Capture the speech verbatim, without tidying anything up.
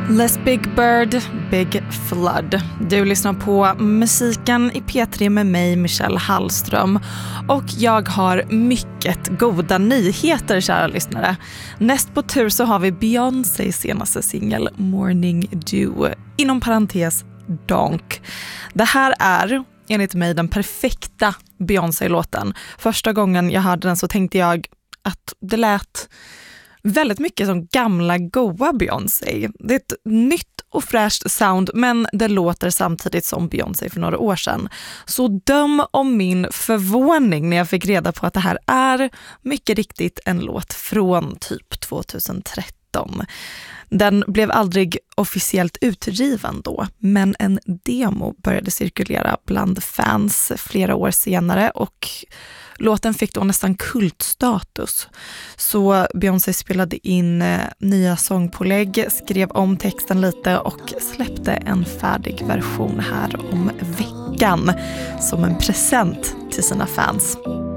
Less Big Bird, Big Flood. Du lyssnar på musiken i P tre med mig, Michelle Hallström. Och jag har mycket goda nyheter, kära lyssnare. Näst på tur så har vi Beyoncés senaste singel Morning Dew. Inom parentes, Donk. Det här är enligt mig den perfekta Beyoncé-låten. Första gången jag hörde den så tänkte jag att det lät väldigt mycket som gamla goa Beyoncé. Det är ett nytt och fräscht sound, men det låter samtidigt som Beyoncé för några år sedan. Så döm om min förvåning när jag fick reda på att det här är mycket riktigt en låt från typ tjugohundratretton. Den blev aldrig officiellt utgiven då, men en demo började cirkulera bland fans flera år senare och låten fick då nästan kultstatus. Så Beyoncé spelade in eh, nya sångpålägg, skrev om texten lite och släppte en färdig version här om veckan som en present till sina fans.